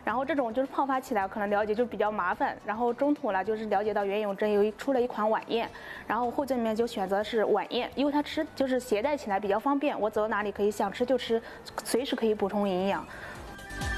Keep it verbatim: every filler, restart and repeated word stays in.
然后这种就是泡发起来可能了解就比较麻烦。然后中途呢，就是了解到袁永真有一出了一款晚宴，然后后面就选择是晚宴，因为它吃就是携带起来比较方便，我走到哪里可以想吃就吃，随时可以补充营养。